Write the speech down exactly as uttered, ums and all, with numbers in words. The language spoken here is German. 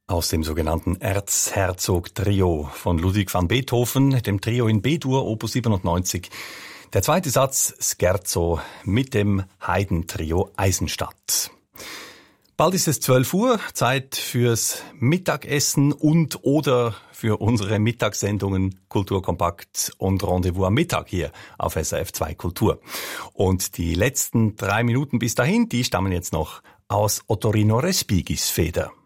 Aus dem sogenannten Erzherzog-Trio von Ludwig van Beethoven, dem Trio in B-Dur, Opus siebenundneunzig. Der zweite Satz, Scherzo, mit dem Haydn-Trio Eisenstadt. Bald ist es zwölf Uhr, Zeit fürs Mittagessen und oder für unsere Mittagssendungen Kulturkompakt und Rendezvous am Mittag hier auf S R F zwei Kultur. Und die letzten drei Minuten bis dahin, die stammen jetzt noch aus Ottorino Respigis Feder.